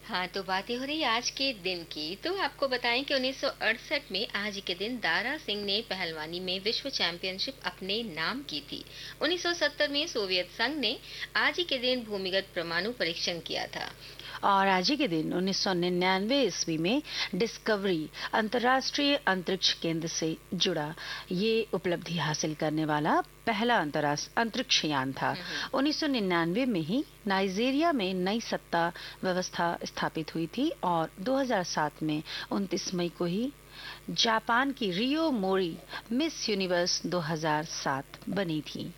हाँ, तो बातें हो रही आज के दिन की, तो आपको बताएं कि 1968 में आज ही के दिन दारा सिंह ने पहलवानी में विश्व चैंपियनशिप अपने नाम की थी। 1970 में सोवियत संघ ने आज ही के दिन भूमिगत परमाणु परीक्षण किया था। और आज ही के दिन 1999 ईस्वी में डिस्कवरी अंतर्राष्ट्रीय अंतरिक्ष केंद्र से जुड़ा ये उपलब्धि हासिल करने वाला पहला अंतर्राष्ट्रीय अंतरिक्ष यान था। 1999 में ही नाइजीरिया में नई सत्ता व्यवस्था स्थापित हुई थी और 2007 में 29 मई को ही जापान की रियो मोरी मिस यूनिवर्स 2007 बनी थी।